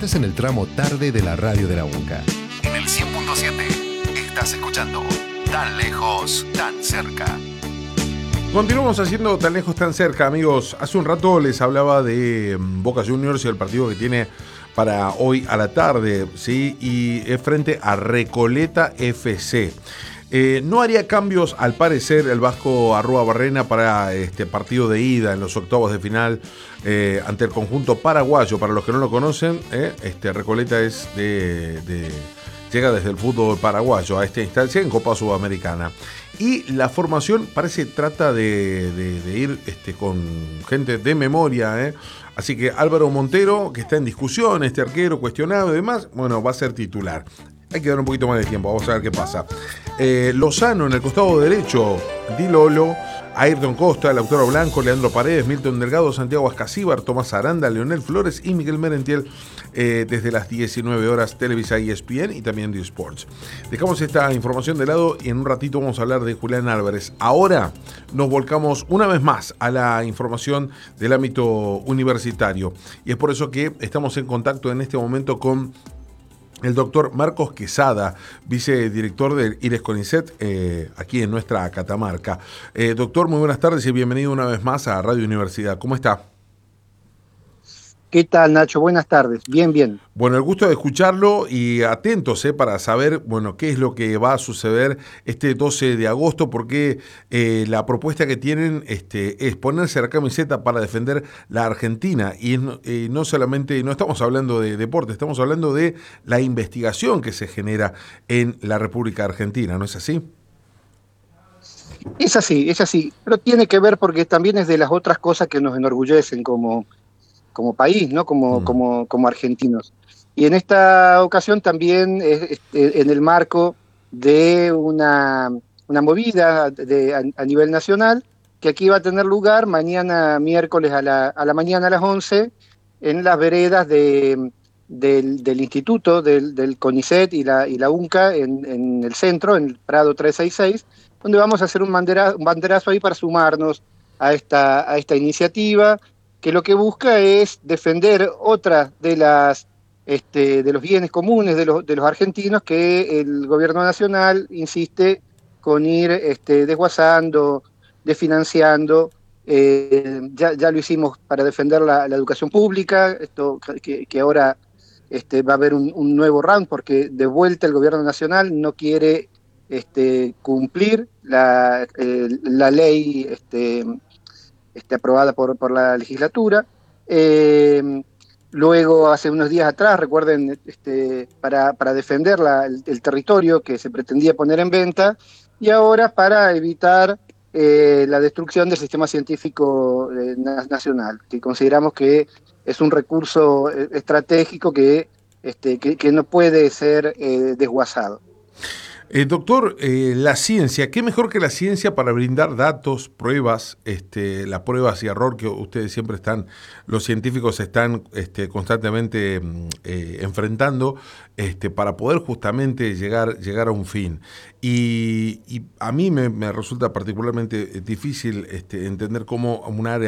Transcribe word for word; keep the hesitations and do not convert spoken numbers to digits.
Estás en el tramo tarde de la radio de la UNCA. En el cien punto siete estás escuchando Tan Lejos, Tan Cerca. Continuamos haciendo Tan Lejos, Tan Cerca, amigos. Hace un rato les hablaba de Boca Juniors y el partido que tiene para hoy a la tarde, ¿sí? Y es frente a Recoleta F C. Eh, no haría cambios, al parecer, el Vasco Arruabarrena para este partido de ida en los octavos de final eh, ante el conjunto paraguayo. Para los que no lo conocen, eh, este Recoleta es de, de llega desde el fútbol paraguayo a esta instancia en Copa Sudamericana. Y la formación parece trata de, de, de ir este, con gente de memoria, ¿eh? Así que Álvaro Montero, que está en discusión, este arquero cuestionado y demás, bueno, va a ser titular. Hay que dar un poquito más de tiempo, vamos a ver qué pasa. Eh, Lozano en el costado derecho, Di Lolo, Ayrton Costa, Lautaro Blanco, Leandro Paredes, Milton Delgado, Santiago Ascasíbar, Tomás Aranda, Leonel Flores y Miguel Merentiel eh, desde las diecinueve horas, Televisa E S P N y también de Sports. Dejamos esta información de lado y en un ratito vamos a hablar de Julián Álvarez. Ahora nos volcamos una vez más a la información del ámbito universitario y es por eso que estamos en contacto en este momento con el doctor Marcos Quesada, vicedirector del IRES CONICET, eh, aquí en nuestra Catamarca. Eh, doctor, muy buenas tardes y bienvenido una vez más a Radio Universidad. ¿Cómo está? ¿Qué tal, Nacho? Buenas tardes. Bien, bien. Bueno, el gusto de escucharlo y atentos eh, para saber, bueno, qué es lo que va a suceder este doce de agosto, porque eh, la propuesta que tienen este, es ponerse la camiseta para defender la Argentina. Y eh, no solamente, no estamos hablando de deporte, estamos hablando de la investigación que se genera en la República Argentina, ¿no es así? Es así, es así. Pero tiene que ver porque también es de las otras cosas que nos enorgullecen como... como país, ¿no? Como, mm. como, como argentinos. Y en esta ocasión también es, es, en el marco de una, una movida de, a, a nivel nacional, que aquí va a tener lugar mañana miércoles a la, a la mañana a las once, en las veredas de, del, del instituto, del, del CONICET y la, y la UNCA, en, en el centro, en el Prado trescientos sesenta y seis, donde vamos a hacer un, bandera, un banderazo ahí para sumarnos a esta, a esta iniciativa, que lo que busca es defender otra de las este, de los bienes comunes de los, de los argentinos que el gobierno nacional insiste con ir este, desguazando, desfinanciando. Eh, ya, ya lo hicimos para defender la, la educación pública, esto que, que ahora este, va a haber un, un nuevo round, porque de vuelta el gobierno nacional no quiere este, cumplir la, eh, la ley este, Este, aprobada por, por la legislatura. Eh, luego, hace unos días atrás, recuerden, este, para, para defender la, el, el territorio que se pretendía poner en venta, y ahora para evitar eh, la destrucción del sistema científico eh, nacional, que consideramos que es un recurso eh, estratégico que, este, que, que no puede ser eh, desguazado. Eh, doctor, eh, la ciencia, ¿qué mejor que la ciencia para brindar datos, pruebas, este, las pruebas y error que ustedes siempre están, los científicos están este, constantemente eh, enfrentando este, para poder justamente llegar, llegar a un fin? Y, y a mí me, me resulta particularmente difícil este, entender cómo un área